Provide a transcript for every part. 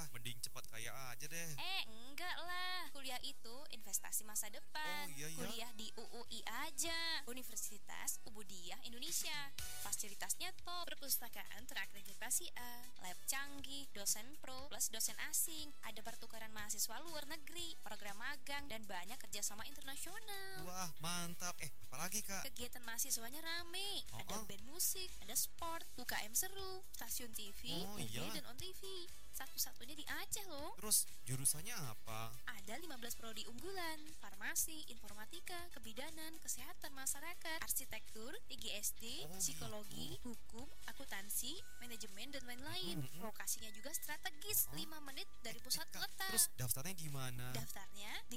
mending cepat kaya aja deh. Enggak lah. Kuliah itu investasi masa depan. Oh, iya ya. Kuliah di UUI aja. Universitas Ubudiyah Indonesia. Fasilitasnya top. Perpustakaan terakreditasi A. Lab canggih, dosen pro, plus dosen asing. Ada pertukaran mahasiswa luar negeri, program magang, dan banyak kerjasama internasional. Wah, mantap. Apalagi, Kak? Kegiatan mahasiswanya rame. Ada band musik, ada sport, UKM seru, stasiun TV, Oh, iya. dan on TV. Satu-satunya di Aceh loh. Terus jurusannya apa? Ada 15 prodi unggulan: farmasi, informatika, kebidanan, kesehatan masyarakat, arsitektur, IGSD, Oh, psikologi, hukum, akuntansi, manajemen, dan lain-lain. Lokasinya juga strategis, 5 menit dari pusat Kak, kota. terus daftarnya gimana? Daftarnya di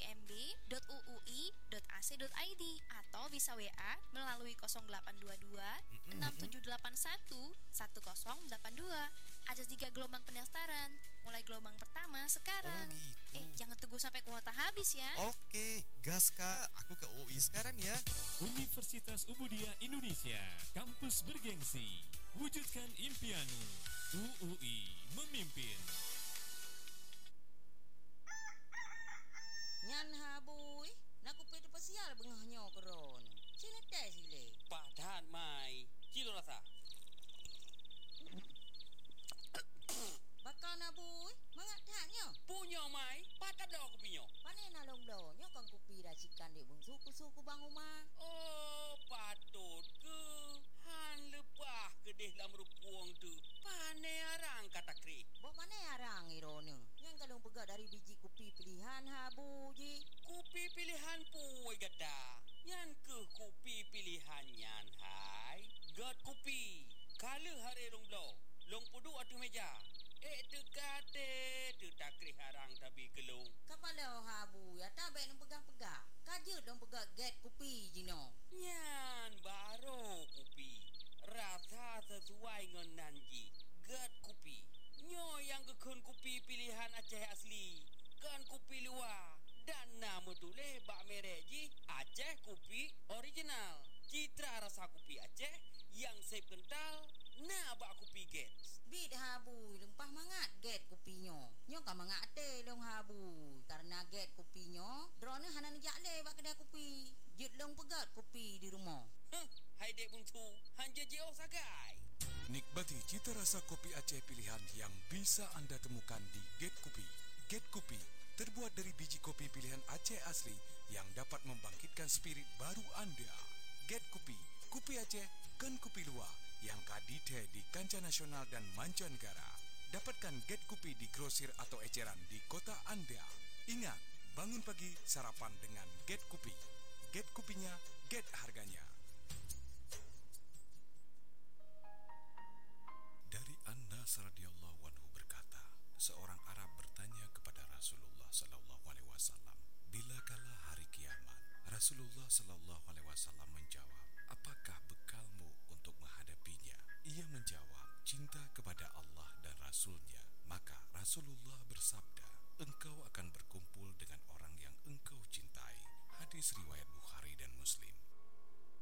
spmb.uui.ac.id atau bisa WA melalui 0822 6781 1082. Ada 3 gelombang pendaftaran. Mulai gelombang pertama sekarang. Oh, gitu. Jangan tunggu sampai kuota habis ya. Oke, gas, Kak. Aku ke UI sekarang ya. Universitas Ubudiyah Indonesia, kampus bergengsi. Wujudkan impianmu. UUI memimpin. Nyan habui, nak kupit pasial bengahnya keron. Sini teh sile. Padan mai, kilo rasa. Bakal nabui, mangat taknya. Punya mai, padan dah aku punya. Pane nalong do, nya kang kupi racikan dek bung suku bang rumah. Oh, patut ke. Han lepah kedih dalam rupuang tu. Pane arang kata krik. Bok pane arang irone. Yang kadang pegat dari biji kupi pilihan habu ji. Kopi pilihan puai gada. Yan ke kopi pilihan yan hai. Gad kopi. Kala hari rong blo. Long pudu atu meja. Dekate tu takrih harang tabi kelung. Kapala habu ya tak baik nang pegang-pegang. Kajut dong pegat get kupi jino. Nyan baru kopi. Rasa sesuai dengan nanji. Gad kopi. Nyo yang gekun kopi pilihan Aceh asli. Kan kopi luar. Dan nama tu bak merek ji Aceh kopi original. Citra rasa kopi Aceh yang sep kental. Nah bak kopi Gates. Bid habu lempah mangat get kupinyo. Nyo ka mangat te long habu. Karena get kupinyo, drone hanan jakle bak kedai kopi. Jut long pegat kopi di rumah. Hai dek bungsu, hanja jauh sagai. Nikmati cita rasa kopi Aceh pilihan yang bisa Anda temukan di Get Kopi. Get Kopi terbuat dari biji kopi pilihan Aceh asli yang dapat membangkitkan spirit baru Anda. Get Kopi, kopi Aceh kan kopi luar yang kadite di kancah nasional dan mancanegara. Dapatkan Get Kopi di grosir atau eceran di kota Anda. Ingat, bangun pagi sarapan dengan Get Kopi. Get kopinya, get harganya. Dari Anas radhiyallahu anhu berkata, seorang Arab bertanya kepada Rasulullah sallallahu alaihi wasallam, "Bilakala hari kiamat?" Rasulullah sallallahu alaihi wasallam menjawab, "Apakah bekalmu untuk menghadapinya?" Ia menjawab, "Cinta kepada Allah dan Rasul-Nya." Maka Rasulullah bersabda, "Engkau akan berkumpul dengan orang yang engkau cintai." Hadis riwayat Bukhari dan Muslim.